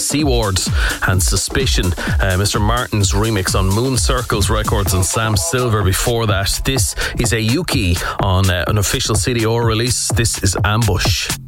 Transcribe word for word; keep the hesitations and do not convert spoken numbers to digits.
Seawards and Suspicion. Uh, Mister Martin's remix on Moon Circles Records and Sam Silver before that. This is a Yuki on uh, an official C D O release. This is Ambush.